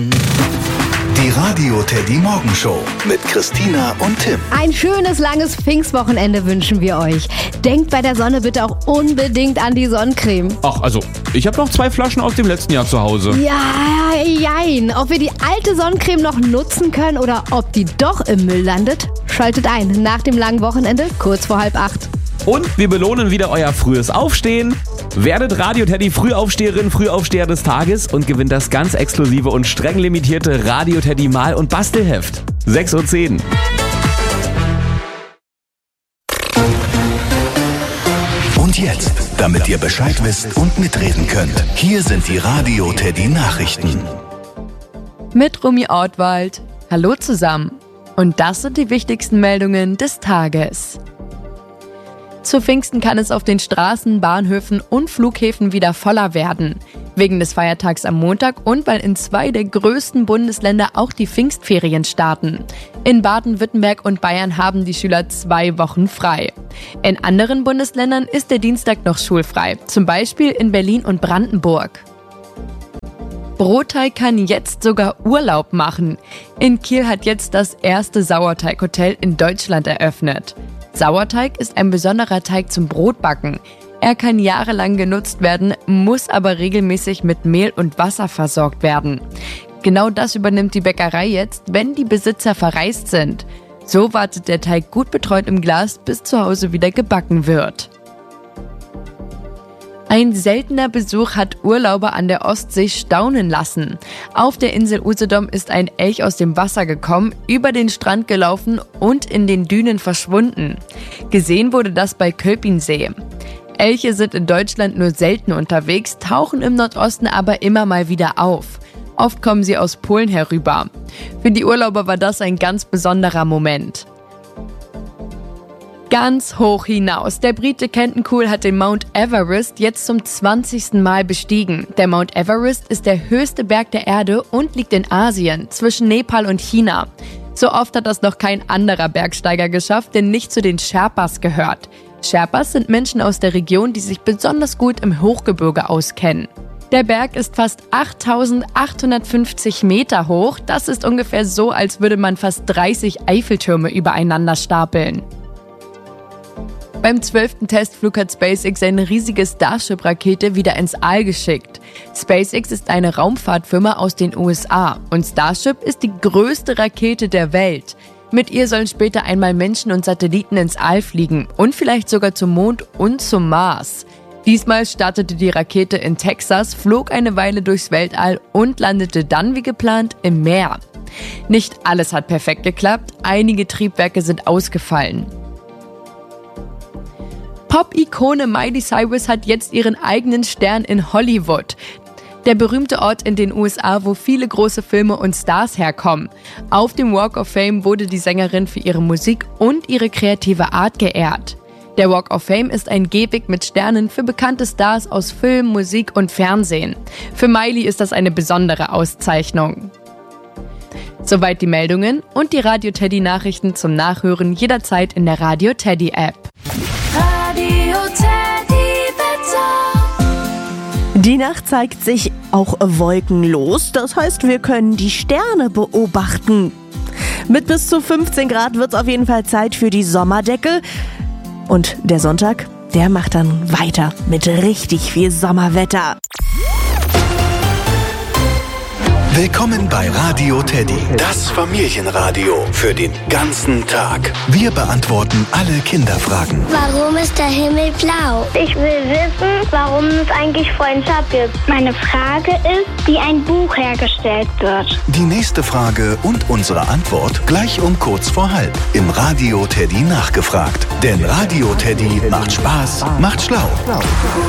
Die Radio Teddy Morgenshow mit Christina und Tim. Ein schönes, langes Pfingstwochenende wünschen wir euch. Denkt bei der Sonne bitte auch unbedingt an die Sonnencreme. Ach, also, ich habe noch 2 Flaschen aus dem letzten Jahr zu Hause. Ja, jein. Ob wir die alte Sonnencreme noch nutzen können oder ob die doch im Müll landet, schaltet ein nach dem langen Wochenende, kurz vor 7:30. Und wir belohnen wieder euer frühes Aufstehen. Werdet Radio Teddy Frühaufsteherin, Frühaufsteher des Tages und gewinnt das ganz exklusive und streng limitierte Radio Teddy Mal- und Bastelheft. 6:10 Uhr. Und jetzt, damit ihr Bescheid wisst und mitreden könnt, hier sind die Radio Teddy Nachrichten. Mit Rumi Ortwald. Hallo zusammen. Und das sind die wichtigsten Meldungen des Tages. Zu Pfingsten kann es auf den Straßen, Bahnhöfen und Flughäfen wieder voller werden. Wegen des Feiertags am Montag und weil in 2 der größten Bundesländer auch die Pfingstferien starten. In Baden-Württemberg und Bayern haben die Schüler 2 Wochen frei. In anderen Bundesländern ist der Dienstag noch schulfrei, zum Beispiel in Berlin und Brandenburg. Brotteig kann jetzt sogar Urlaub machen. In Kiel hat jetzt das erste Sauerteighotel in Deutschland eröffnet. Sauerteig ist ein besonderer Teig zum Brotbacken. Er kann jahrelang genutzt werden, muss aber regelmäßig mit Mehl und Wasser versorgt werden. Genau das übernimmt die Bäckerei jetzt, wenn die Besitzer verreist sind. So wartet der Teig gut betreut im Glas, bis zu Hause wieder gebacken wird. Ein seltener Besuch hat Urlauber an der Ostsee staunen lassen. Auf der Insel Usedom ist ein Elch aus dem Wasser gekommen, über den Strand gelaufen und in den Dünen verschwunden. Gesehen wurde das bei Kölpinsee. Elche sind in Deutschland nur selten unterwegs, tauchen im Nordosten aber immer mal wieder auf. Oft kommen sie aus Polen herüber. Für die Urlauber war das ein ganz besonderer Moment. Ganz hoch hinaus. Der Brite Kenton Cool hat den Mount Everest jetzt zum 20. Mal bestiegen. Der Mount Everest ist der höchste Berg der Erde und liegt in Asien, zwischen Nepal und China. So oft hat das noch kein anderer Bergsteiger geschafft, der nicht zu den Sherpas gehört. Sherpas sind Menschen aus der Region, die sich besonders gut im Hochgebirge auskennen. Der Berg ist fast 8.850 Meter hoch. Das ist ungefähr so, als würde man fast 30 Eiffeltürme übereinander stapeln. Beim 12. Testflug hat SpaceX eine riesige Starship-Rakete wieder ins All geschickt. SpaceX ist eine Raumfahrtfirma aus den USA und Starship ist die größte Rakete der Welt. Mit ihr sollen später einmal Menschen und Satelliten ins All fliegen und vielleicht sogar zum Mond und zum Mars. Diesmal startete die Rakete in Texas, flog eine Weile durchs Weltall und landete dann wie geplant im Meer. Nicht alles hat perfekt geklappt, einige Triebwerke sind ausgefallen. Pop-Ikone Miley Cyrus hat jetzt ihren eigenen Stern in Hollywood. Der berühmte Ort in den USA, wo viele große Filme und Stars herkommen. Auf dem Walk of Fame wurde die Sängerin für ihre Musik und ihre kreative Art geehrt. Der Walk of Fame ist ein Gehweg mit Sternen für bekannte Stars aus Film, Musik und Fernsehen. Für Miley ist das eine besondere Auszeichnung. Soweit die Meldungen und die Radio Teddy Nachrichten zum Nachhören jederzeit in der Radio Teddy App. Radio Teddy Wetter. Die Nacht zeigt sich auch wolkenlos, das heißt, wir können die Sterne beobachten. Mit bis zu 15 Grad wird es auf jeden Fall Zeit für die Sommerdecke. Und der Sonntag, der macht dann weiter mit richtig viel Sommerwetter. Willkommen bei Radio Teddy, das Familienradio für den ganzen Tag. Wir beantworten alle Kinderfragen. Warum ist der Himmel blau? Ich will wissen, warum es eigentlich Freundschaft gibt. Meine Frage ist, wie ein Buch hergestellt wird. Die nächste Frage und unsere Antwort gleich um kurz vor halb im Radio Teddy nachgefragt. Denn Radio Teddy macht Spaß, macht schlau.